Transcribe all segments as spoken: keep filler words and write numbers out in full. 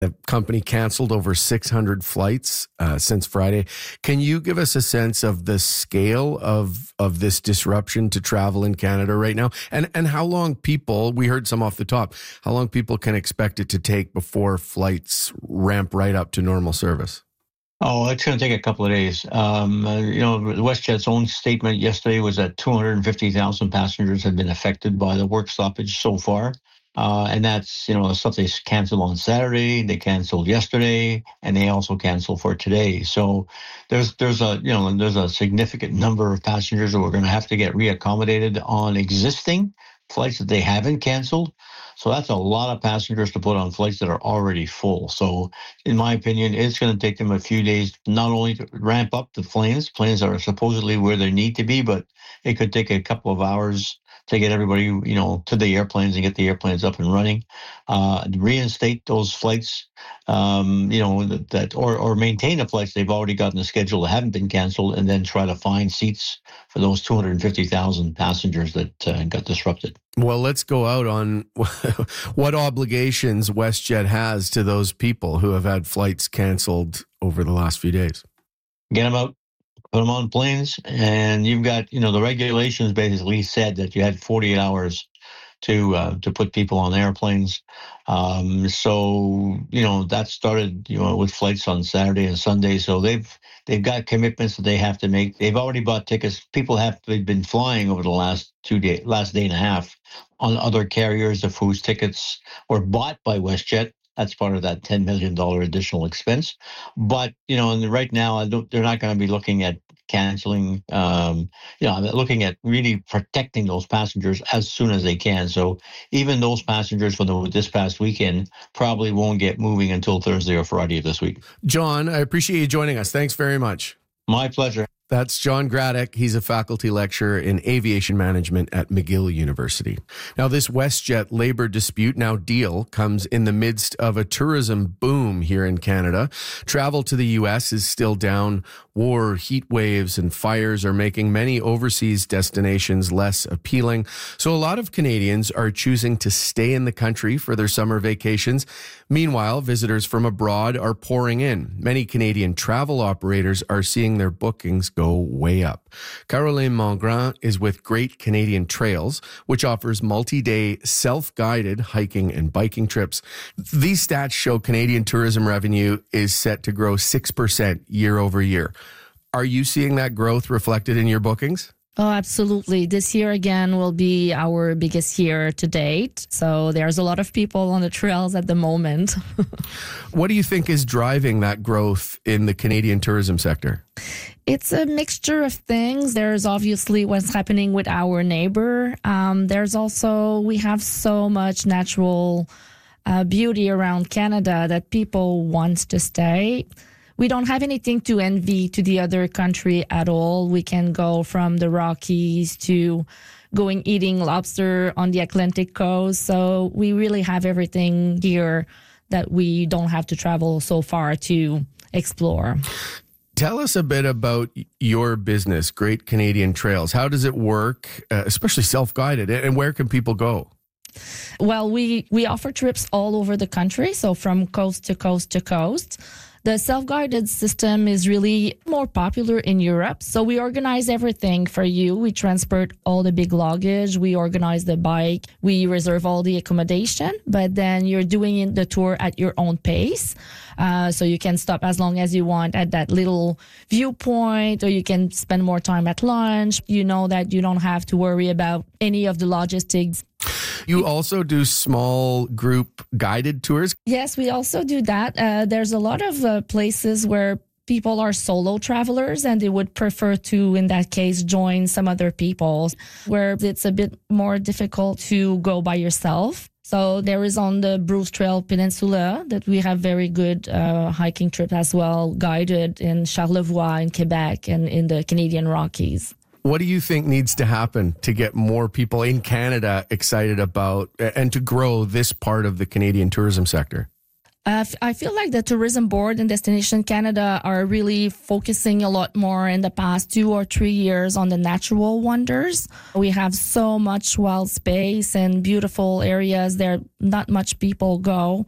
The company canceled over six hundred flights uh, since Friday. Can you give us a sense of the scale of of this disruption to travel in Canada right now? And and how long people, we heard some off the top, how long people can expect it to take before flights ramp right up to normal service? Oh, it's going to take a couple of days. Um, uh, you know, WestJet's own statement yesterday was that two hundred fifty thousand passengers have been affected by the work stoppage so far. Uh, and that's, you know, stuff they canceled on Saturday, they canceled yesterday, and they also canceled for today. So there's there's a, you know, there's a significant number of passengers that we're going to have to get reaccommodated on existing flights that they haven't canceled. So that's a lot of passengers to put on flights that are already full. So in my opinion, it's going to take them a few days, not only to ramp up the planes, planes are supposedly where they need to be, but it could take a couple of hours to get everybody, you know, to the airplanes and get the airplanes up and running, uh, reinstate those flights, um, you know, that, that or, or maintain the flights they've already got in the schedule that haven't been canceled, and then try to find seats for those two hundred fifty thousand passengers that uh, got disrupted. Well, let's go out on what obligations WestJet has to those people who have had flights canceled over the last few days. Get them out. Put them on planes, and you've got, you know, the regulations basically said that you had forty-eight hours to uh, to put people on airplanes. Um, so, you know, that started, you know, with flights on Saturday and Sunday. So they've they've got commitments that they have to make. They've already bought tickets. People have been flying over the last two day, last day and a half on other carriers of whose tickets were bought by WestJet. That's part of that ten million dollars additional expense. But, you know, and right now, I don't, they're not going to be looking at canceling, um, you know, looking at really protecting those passengers as soon as they can. So even those passengers from the, this past weekend probably won't get moving until Thursday or Friday of this week. John, I appreciate you joining us. Thanks very much. My pleasure. That's John Graddick. He's a faculty lecturer in aviation management at McGill University. Now, this WestJet labor dispute, now deal, comes in the midst of a tourism boom here in Canada. Travel to the U S is still down. War, heat waves, and fires are making many overseas destinations less appealing. So a lot of Canadians are choosing to stay in the country for their summer vacations. Meanwhile, visitors from abroad are pouring in. Many Canadian travel operators are seeing their bookings go way up. Caroline Mongrain is with Great Canadian Trails, which offers multi-day self-guided hiking and biking trips. These stats show Canadian tourism revenue is set to grow six percent year over year. Are you seeing that growth reflected in your bookings? Oh, absolutely. This year, again, will be our biggest year to date. So there's a lot of people on the trails at the moment. What do you think is driving that growth in the Canadian tourism sector? It's a mixture of things. There's obviously what's happening with our neighbor. Um, there's also, we have so much natural uh, beauty around Canada that people want to stay. We don't have anything to envy to the other country at all. We can go from the Rockies to going eating lobster on the Atlantic coast. So we really have everything here that we don't have to travel so far to explore. Tell us a bit about your business, Great Canadian Trails. How does it work, uh, especially self-guided, and where can people go? Well, we, we offer trips all over the country, so from coast to coast to coast. The self-guided system is really more popular in Europe. So we organize everything for you. We transport all the big luggage. We organize the bike. We reserve all the accommodation. But then you're doing the tour at your own pace. Uh, so you can stop as long as you want at that little viewpoint, or you can spend more time at lunch. You know that you don't have to worry about any of the logistics. You also do small group guided tours? Yes, we also do that. Uh, there's a lot of uh, places where people are solo travelers and they would prefer to, in that case, join some other people, where it's a bit more difficult to go by yourself. So there is on the Bruce Trail Peninsula that we have very good uh, hiking trips as well, guided in Charlevoix in Quebec and in the Canadian Rockies. What do you think needs to happen to get more people in Canada excited about and to grow this part of the Canadian tourism sector? Uh, I feel like the Tourism Board and Destination Canada are really focusing a lot more in the past two or three years on the natural wonders. We have so much wild space and beautiful areas there not much people go.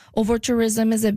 Over tourism is a